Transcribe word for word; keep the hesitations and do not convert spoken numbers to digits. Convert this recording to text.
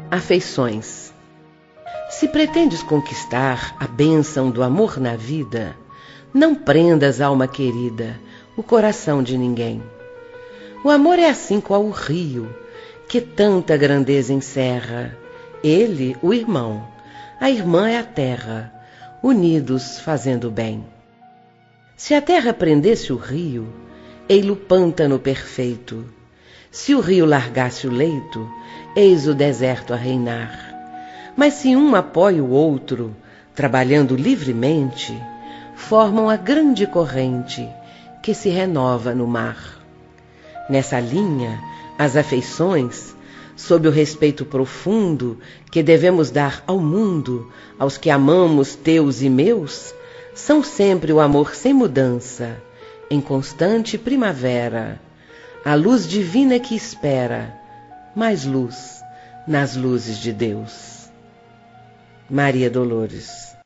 Afeições. Se pretendes conquistar a bênção do amor na vida, não prendas, alma querida, o coração de ninguém. O amor é assim qual o rio, que tanta grandeza encerra. Ele, o irmão, a irmã é a terra, unidos fazendo bem. Se a terra prendesse o rio, ei-lo pântano perfeito. Se o rio largasse o leito, eis o deserto a reinar. Mas se um apoia o outro, trabalhando livremente, formam a grande corrente que se renova no mar. Nessa linha, as afeições, sob o respeito profundo que devemos dar ao mundo, aos que amamos teus e meus, são sempre o amor sem mudança, em constante primavera, a luz divina que espera, mais luz nas luzes de Deus. Maria Dolores.